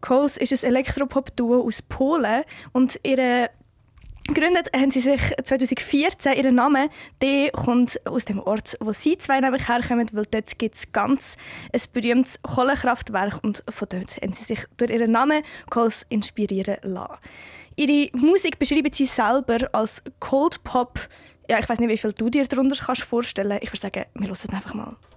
Coles ist ein Elektropop-Duo aus Polen und gegründet haben sie sich 2014. Ihr Name der kommt aus dem Ort, wo sie zwei nämlich herkommen, weil dort gibt es ganz ein berühmtes Kohlekraftwerk und von dort haben sie sich durch ihren Namen Coles inspirieren lassen. Ihre Musik beschreiben sie selber als Cold Pop. Ja, ich weiß nicht, wie viel du dir darunter vorstellen kannst. Ich würde sagen, wir hören einfach mal.